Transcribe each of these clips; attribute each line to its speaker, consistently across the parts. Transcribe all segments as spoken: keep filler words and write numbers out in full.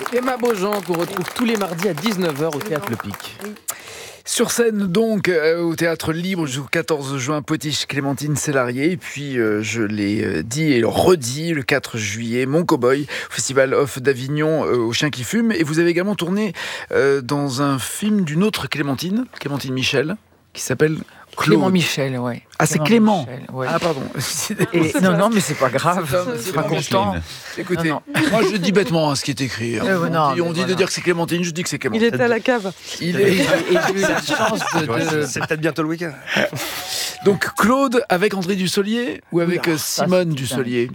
Speaker 1: Emma Beaujean, qu'on retrouve tous les mardis à dix-neuf heures au Théâtre Le Pic.
Speaker 2: Oui. Sur scène donc euh, au Théâtre Libre jusqu'au quatorze juin, Potiche Clémentine Célarié. Et puis euh, je l'ai euh, dit et redit le quatre juillet, Mon Cowboy, Festival Off d'Avignon euh, au Chien qui fume. Et vous avez également tourné euh, dans un film d'une autre Clémentine, Clémentine Michel, qui s'appelle Claude.
Speaker 3: Clément Michel, ouais.
Speaker 2: Ah, c'est Clément.
Speaker 3: Michel, ouais.
Speaker 2: Ah, pardon.
Speaker 3: Et, non, non, mais c'est pas grave.
Speaker 2: C'est
Speaker 3: pas content.
Speaker 2: Écoutez,
Speaker 3: non,
Speaker 2: moi je dis bêtement hein, ce qui est écrit. Hein.
Speaker 3: Euh,
Speaker 2: on
Speaker 3: non,
Speaker 2: dit, on dit
Speaker 3: voilà.
Speaker 2: de dire que c'est Clémentine, je dis que c'est Clément.
Speaker 4: Il était à la cave.
Speaker 2: Il est...
Speaker 3: Et j'ai eu la chance de... de...
Speaker 5: C'est peut-être bientôt le week-end.
Speaker 2: Donc Claude avec André Dussolier ou avec
Speaker 3: Oui,
Speaker 2: euh,
Speaker 3: ah, ça,
Speaker 2: Simone
Speaker 3: c'est
Speaker 2: Dussolier?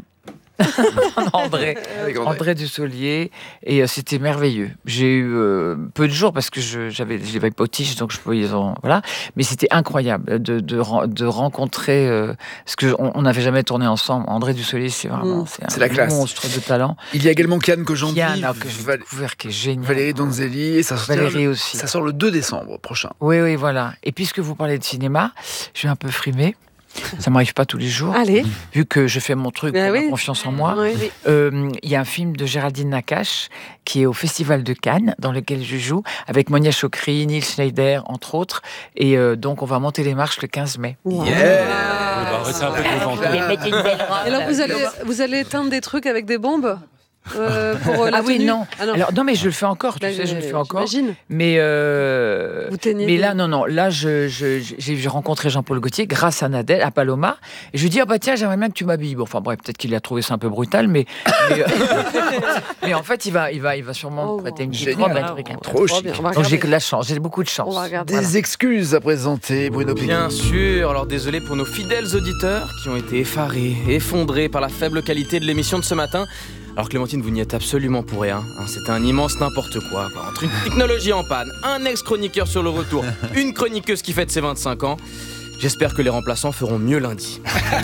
Speaker 3: André,
Speaker 2: Avec André.
Speaker 3: André Dussolier, et euh, c'était merveilleux. J'ai eu euh, peu de jours parce que je, j'avais, j'avais potiche, donc je pouvais, voilà. Mais c'était incroyable de, de, de rencontrer, euh, parce que on n'avait jamais tourné ensemble. André Dussolier, c'est vraiment,
Speaker 4: Mmh.
Speaker 3: c'est un
Speaker 2: C'est la classe.
Speaker 3: monstre de talent.
Speaker 2: Il y a également Kian Kojandi,
Speaker 3: Kian, que j'ai
Speaker 2: Val-
Speaker 3: découvert, qui est génial.
Speaker 2: Valérie Donzelli, et ça sort,
Speaker 3: Valérie aussi.
Speaker 2: ça sort le deux décembre prochain.
Speaker 3: Oui, oui, voilà. Et puisque vous parlez de cinéma, je suis un peu frimée. Ça m'arrive pas tous les jours,
Speaker 4: Allez.
Speaker 3: vu que je fais mon truc
Speaker 4: Ben
Speaker 3: pour
Speaker 4: oui.
Speaker 3: la confiance en moi.
Speaker 4: Oui.
Speaker 3: Euh, Il y a un film de Géraldine Nakache qui est au Festival de Cannes, dans lequel je joue, avec Monia Chokri, Neil Schneider, entre autres. Et euh, donc, on va monter les marches le quinze mai.
Speaker 4: Wow.
Speaker 2: Yeah.
Speaker 6: Oui, bah, arrêtez un peu de vous vanter.
Speaker 4: Et alors vous allez, vous allez éteindre des trucs avec des bombes euh, pour euh, la
Speaker 3: Ah oui,
Speaker 4: tenue
Speaker 3: non.
Speaker 4: Ah non.
Speaker 3: Alors, non, mais je le fais encore, tu
Speaker 4: Bah,
Speaker 3: sais, je le fais encore.
Speaker 4: J'imagine.
Speaker 3: Mais, euh,
Speaker 4: Vous teignez
Speaker 3: mais
Speaker 4: des-
Speaker 3: là, non, non. Là, je, je, j'ai, j'ai rencontré Jean-Paul Gaultier grâce à Nadège, à Paloma. Et je lui dis, ah bah tiens, j'aimerais bien que tu m'habilles. Bon, enfin, bref, peut-être qu'il a trouvé ça un peu brutal, mais. mais, euh, mais en fait, il va, il va, il va sûrement
Speaker 4: Oh,
Speaker 3: prêter une petite
Speaker 2: génial.
Speaker 3: robe, un truc, un
Speaker 2: Trop
Speaker 4: Trop
Speaker 2: chic.
Speaker 4: bien. On va
Speaker 3: Donc j'ai
Speaker 4: regarder.
Speaker 3: que de la chance, j'ai beaucoup de chance.
Speaker 4: On va regarder.
Speaker 2: Des excuses à présenter, Bruno Pignon.
Speaker 1: Bien sûr, alors désolé pour nos fidèles auditeurs qui ont été effarés, effondrés par la faible qualité de l'émission de ce matin. Alors Clémentine, vous n'y êtes absolument pour rien, hein. C'était un immense n'importe quoi, quoi. Entre une technologie en panne, un ex-chroniqueur sur le retour, une chroniqueuse qui fête ses vingt-cinq ans. J'espère que les remplaçants feront mieux lundi.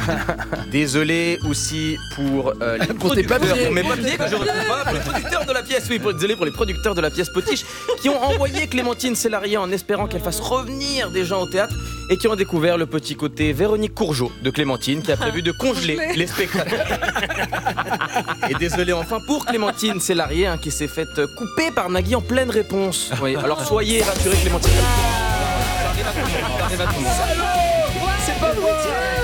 Speaker 1: Désolé aussi pour euh, les
Speaker 2: Pour tes
Speaker 1: producteurs,
Speaker 2: papiers.
Speaker 1: pour mes papiers que je retrouve pas, pour les producteurs de la pièce, oui, pour- désolé pour les producteurs de la pièce Potiche qui ont envoyé Clémentine Célarié en espérant qu'elle fasse revenir des gens au théâtre et qui ont découvert le petit côté Véronique Courgeot de Clémentine qui a prévu de congeler
Speaker 4: Congeler.
Speaker 1: les spectateurs. Et désolé enfin pour Clémentine Célarié hein, qui s'est faite couper par Nagui en pleine réponse. Oui, alors soyez rassurés Clémentine.
Speaker 2: C'est pas moi.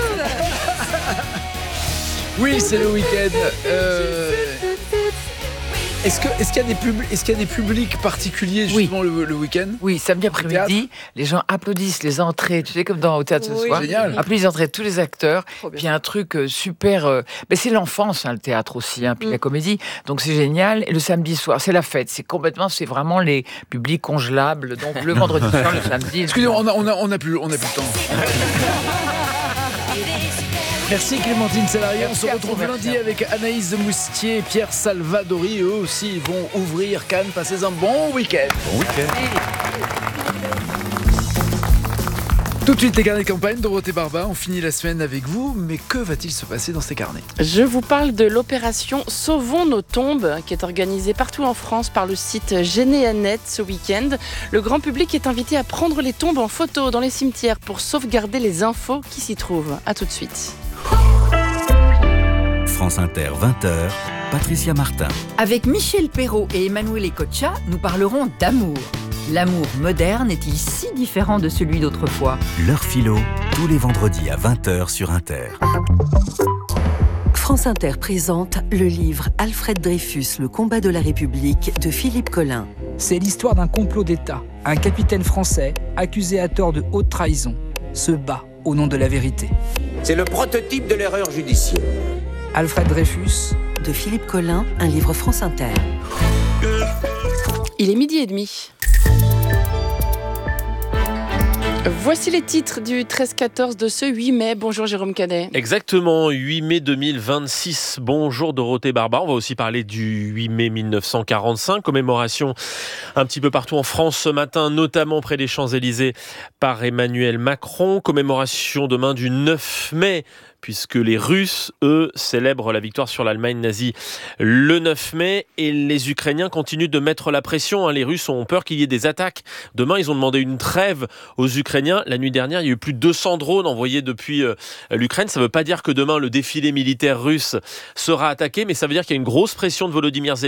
Speaker 2: Oui, c'est le week-end. Euh, Est-ce que, est-ce qu'il y a des pub- est-ce qu'il y a des publics particuliers
Speaker 3: Oui.
Speaker 2: justement le, le week-end?
Speaker 3: Oui, samedi après-midi,
Speaker 2: Théâtre.
Speaker 3: les gens applaudissent les entrées, tu sais, comme dans au théâtre ce
Speaker 4: Oui.
Speaker 3: soir.
Speaker 2: Génial.
Speaker 3: Applaudissent les entrées de tous les acteurs.
Speaker 4: Trop bien.
Speaker 3: Puis il y a un truc euh, super. euh, ben, c'est l'enfance, hein, le théâtre aussi, hein, puis
Speaker 4: Mm.
Speaker 3: la comédie. Donc c'est génial. Et le samedi soir, c'est la fête. C'est complètement, c'est vraiment les publics congelables. Donc le vendredi soir, le samedi.
Speaker 2: Excusez-moi, on a, on a, on a plus, on a plus le temps. Merci Clémentine Célarié. On se
Speaker 3: Merci à
Speaker 2: retrouve
Speaker 3: vous, merci
Speaker 2: lundi
Speaker 3: à vous.
Speaker 2: avec Anaïs de Moustier, Pierre Salvadori. Eux aussi ils vont ouvrir Cannes. Passez un bon week-end.
Speaker 6: Bon week-end.
Speaker 2: Tout de suite les carnets de campagne, Dorothée Barba. On finit la semaine avec vous, mais que va-t-il se passer dans ces carnets?
Speaker 7: Je vous parle de l'opération Sauvons nos tombes, qui est organisée partout en France par le site Généanet ce week-end. Le grand public est invité à prendre les tombes en photo dans les cimetières pour sauvegarder les infos qui s'y trouvent. A tout de suite.
Speaker 8: France Inter, vingt heures, Patricia Martin.
Speaker 9: Avec Michel Perrault et Emmanuel Cocha, nous parlerons d'amour. L'amour moderne est-il si différent de celui d'autrefois?
Speaker 8: L'heure philo, tous les vendredis à vingt heures sur Inter.
Speaker 10: France Inter présente le livre Alfred Dreyfus, le combat de la République de Philippe Collin.
Speaker 11: C'est l'histoire d'un complot d'État. Un capitaine français, accusé à tort de haute trahison, se bat au nom de la vérité.
Speaker 12: C'est le prototype de l'erreur judiciaire.
Speaker 11: Alfred Dreyfus,
Speaker 10: De Philippe Collin, un livre France Inter.
Speaker 7: Il est midi et demi. Voici les titres du treize quatorze de ce huit mai. Bonjour Jérôme Cadet.
Speaker 6: Exactement, huit mai deux mille vingt-six. Bonjour Dorothée Barba. On va aussi parler du huit mai mille neuf cent quarante-cinq, commémoration un petit peu partout en France ce matin, notamment près des Champs-Élysées par Emmanuel Macron. Commémoration demain du neuf mai, puisque les Russes, eux, célèbrent la victoire sur l'Allemagne nazie le neuf mai, et les Ukrainiens continuent de mettre la pression. Les Russes ont peur qu'il y ait des attaques. Demain, ils ont demandé une trêve aux Ukrainiens. La nuit dernière, il y a eu plus de deux cents drones envoyés depuis euh, l'Ukraine. Ça ne veut pas dire que demain, le défilé militaire russe sera attaqué, mais ça veut dire qu'il y a une grosse pression de Volodymyr Zelensky